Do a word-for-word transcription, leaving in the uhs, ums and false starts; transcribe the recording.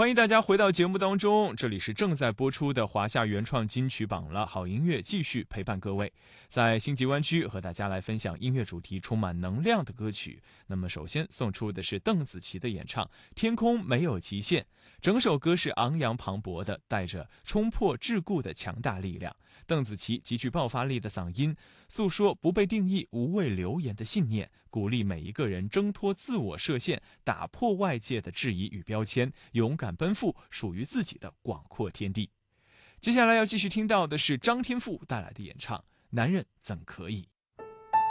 欢迎大家回到节目当中，这里是正在播出的华夏原创金曲榜了，好音乐继续陪伴各位，在星级湾区和大家来分享音乐主题充满能量的歌曲。那么首先送出的是邓紫棋的演唱《天空没有极限》，整首歌是昂扬磅礴的，带着冲破桎梏的强大力量。邓紫棋极具爆发力的嗓音，诉说不被定义、无畏流言的信念，鼓励每一个人挣脱自我设限，打破外界的质疑与标签，勇敢奔赴属于自己的广阔天地。接下来要继续听到的是张天赋带来的演唱《男人怎可以》。